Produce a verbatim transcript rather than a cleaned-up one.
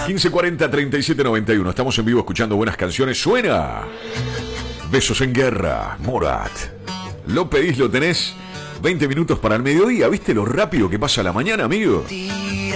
quince cuarenta, treinta y siete noventa y uno. Estamos en vivo escuchando buenas canciones. Suena Besos en Guerra, Morat. Lo pedís, lo tenés. veinte minutos para el mediodía. ¿Viste lo rápido que pasa la mañana, amigo?